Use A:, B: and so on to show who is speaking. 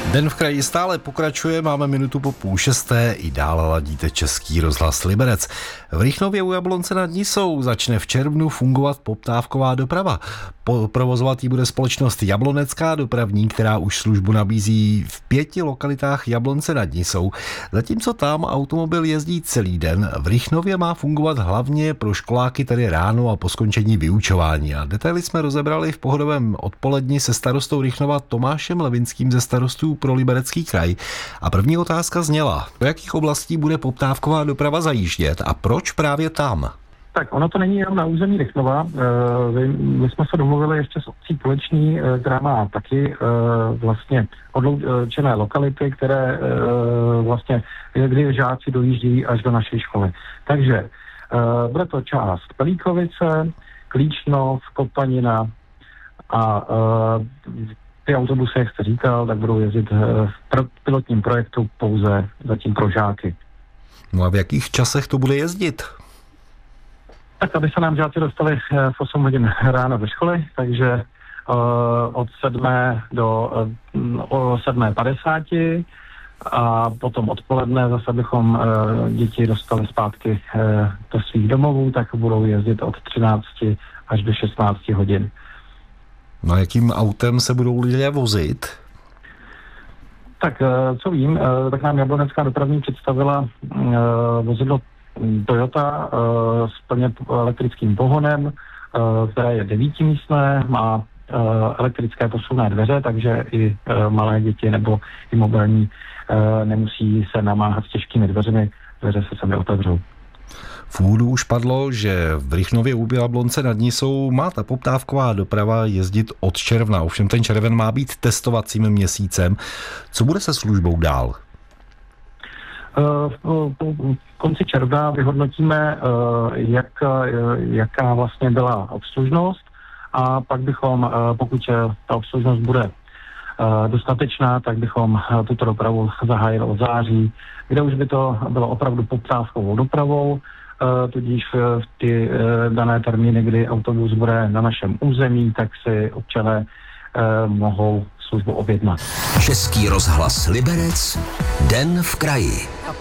A: Den v kraji stále pokračuje, máme minutu po 5:30, i dále ladíte Český rozhlas Liberec. V Rychnově u Jablonce nad Nisou začne v červnu fungovat poptávková doprava. Provozovat ji bude společnost Jablonecká dopravní, která už službu nabízí v 5 lokalitách Jablonce nad Nisou. Zatímco tam automobil jezdí celý den, v Rychnově má fungovat hlavně pro školáky, tedy ráno a po skončení vyučování. A detaily jsme rozebrali v pohodovém odpoledni se starostou Rychnova Tomášem Levinským ze starostů pro Liberecký kraj. A první otázka zněla: do jakých oblastí bude poptávková doprava zajíždět a proč právě tam?
B: Tak ono to není jenom na území Rychnova. My jsme se domluvili ještě s obcí Poleční, která má taky vlastně odloučené lokality, které vlastně, kdy žáci dojíždí až do naší školy. Takže bude to část Pelíkovice, Klíčnov, Kopanina a ty autobusy, jak jste říkal, tak budou jezdit v pilotním projektu pouze zatím pro žáky.
A: No a v jakých časech to bude jezdit?
B: Tak, aby se nám žáci dostali v 8 hodin ráno do školy, takže od 7 do 7:50 a potom odpoledne zase bychom děti dostali zpátky do svých domovů, tak budou jezdit od 13 až do 16 hodin.
A: No a jakým autem se budou lidé vozit?
B: Tak, co vím, tak nám Jablonecká dopravní představila vozidlo Toyota s plně elektrickým pohonem, které je 9místné, má elektrické posunné dveře, takže i malé děti nebo i mobilní nemusí se namáhat s těžkými dveřmi, dveře se sami otevřou.
A: V úvodu už padlo, že v Rychnově u Jablonce nad Nisou má ta poptávková doprava jezdit od června, ovšem ten červen má být testovacím měsícem. Co bude se službou dál?
B: V konci června vyhodnotíme, jaká vlastně byla obslužnost, a pak bychom, pokud ta obslužnost bude dostatečná, tak bychom tuto dopravu zahájili od září, kde už by to bylo opravdu poptávkovou dopravou, tudíž v ty dané termíny, kdy autobus bude na našem území, tak si občané mohou službu objednat.
C: Český rozhlas Liberec, Den v kraji.